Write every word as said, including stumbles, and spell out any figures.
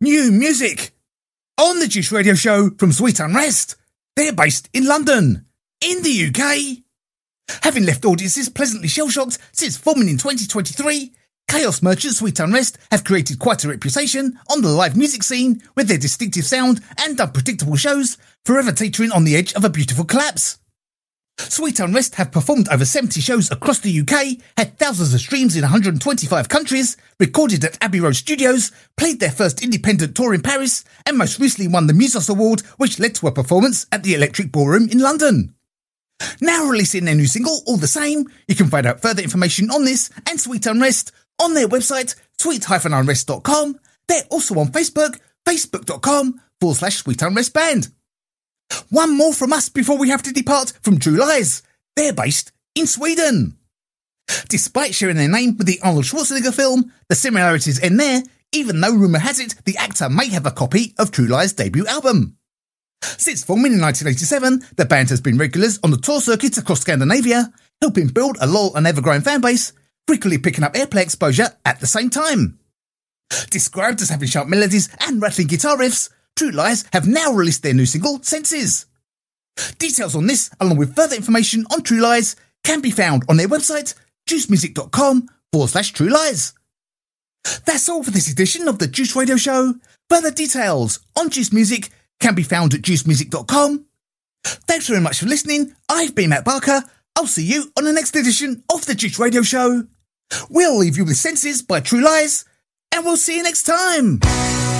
new music on the Juice Radio Show from Sweet Unrest. They're based in London, in the U K. Having left audiences pleasantly shell-shocked since forming in twenty twenty-three, Chaos merchant Sweet Unrest have created quite a reputation on the live music scene with their distinctive sound and unpredictable shows, forever teetering on the edge of a beautiful collapse. Sweet Unrest have performed over seventy shows across the U K, had thousands of streams in one hundred twenty-five countries, recorded at Abbey Road Studios, played their first independent tour in Paris, and most recently won the Musos Award, which led to a performance at the Electric Ballroom in London. Now releasing their new single, All the Same, you can find out further information on this and Sweet Unrest on their website, sweet dash unrest dot com. They're also on Facebook, facebook.com forward slash Sweet Unrest Band. One more from us before we have to depart from True Lies. They're based in Sweden. Despite sharing their name with the Arnold Schwarzenegger film, the similarities end there, even though rumour has it the actor may have a copy of True Lies' debut album. Since forming in nineteen eighty-seven, the band has been regulars on the tour circuits across Scandinavia, helping build a loyal and ever-growing fanbase, frequently picking up airplay exposure at the same time. Described as having sharp melodies and rattling guitar riffs, True Lies have now released their new single, Senses. Details on this, along with further information on True Lies, can be found on their website, juicemusic.com forward slash True Lies. That's all for this edition of the Juice Radio Show. Further details on Juice Music can be found at juice music dot com. Thanks very much for listening. I've been Matt Barker. I'll see you on the next edition of the Juice Radio Show. We'll leave you with Senses by True Lies, and we'll see you next time.